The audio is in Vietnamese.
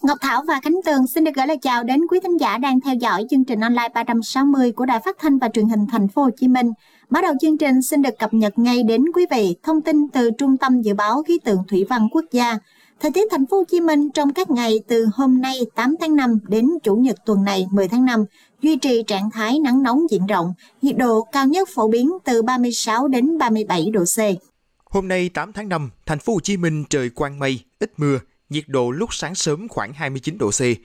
Ngọc Thảo và Khánh Tường xin được gửi lời chào đến quý thính giả đang theo dõi chương trình online 360 của Đài Phát thanh và Truyền hình Thành phố Hồ Chí Minh. Mở đầu chương trình xin được cập nhật ngay đến quý vị thông tin từ Trung tâm Dự báo Khí tượng Thủy văn Quốc gia. Thời tiết Thành phố Hồ Chí Minh trong các ngày từ hôm nay 8 tháng 5 đến Chủ nhật tuần này 10 tháng 5 duy trì trạng thái nắng nóng diện rộng, nhiệt độ cao nhất phổ biến từ 36 đến 37 độ C. Hôm nay 8 tháng 5, Thành phố Hồ Chí Minh trời quang mây, ít mưa, nhiệt độ lúc sáng sớm khoảng 29 độ C,